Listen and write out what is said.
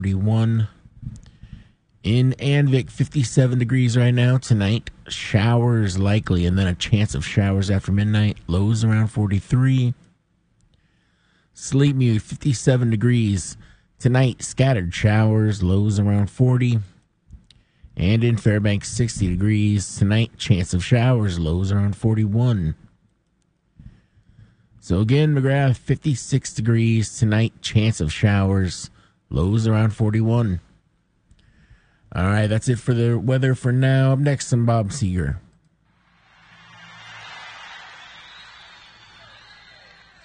41. In Anvik, 57 degrees right now. Tonight, showers likely, and then a chance of showers after midnight. Lows around 43. Sleep Mute, 57 degrees. Tonight, scattered showers, lows around 40. And in Fairbanks, 60 degrees. Tonight, chance of showers, lows around 41. So again, McGrath, 56 degrees. Tonight, chance of showers, lows around 41. All right, that's it for the weather for now. Up next, I'm Bob Seeger.